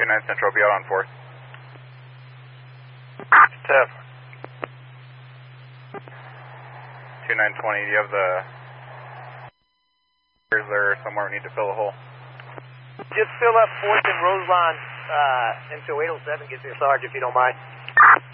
29 Central, be out on 4th. Steph. 2920, do you have the... Is there somewhere we need to fill a hole? Just fill up 4th and Roselawn until 807 gets there, Sarge, if you don't mind.